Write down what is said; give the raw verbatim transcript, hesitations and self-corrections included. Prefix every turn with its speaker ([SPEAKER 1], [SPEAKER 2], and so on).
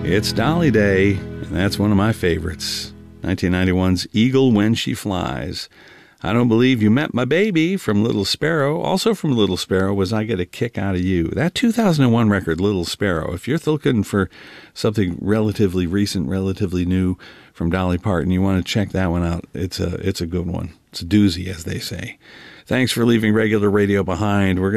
[SPEAKER 1] It's Dolly Day, and that's one of my favorites. nineteen ninety-one's Eagle When She Flies. I Don't Believe You Met My Baby from Little Sparrow. Also from Little Sparrow was I Get a Kick Out of You. That two thousand one record, Little Sparrow, if you're looking for something relatively recent, relatively new from Dolly Parton, you want to check that one out. It's a, it's a good one. It's a doozy, as they say. Thanks for leaving regular radio behind. We're